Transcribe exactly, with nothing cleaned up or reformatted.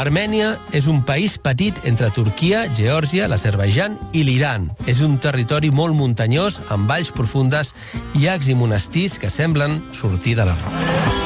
Armènia és un país petit entre Turquia, Geòrgia, l'Azerbaidjan i l'Iran. És un territori molt muntanyós, amb valls profundes, llacs i monestirs que semblen sortir de la roca.